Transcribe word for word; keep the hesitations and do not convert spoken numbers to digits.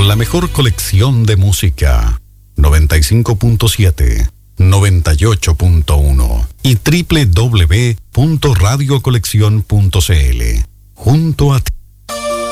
con la mejor colección de música. noventa y cinco punto siete, noventa y ocho punto uno y doble u doble u doble u punto radio colección punto c l. Junto a ti.